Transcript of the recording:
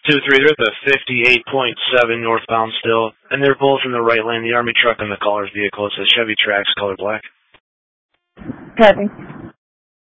2-3, they're at the 58.7 northbound still, and they're both in the right lane, the Army truck and the caller's vehicle. It's a Chevy Trax, color black. Copy.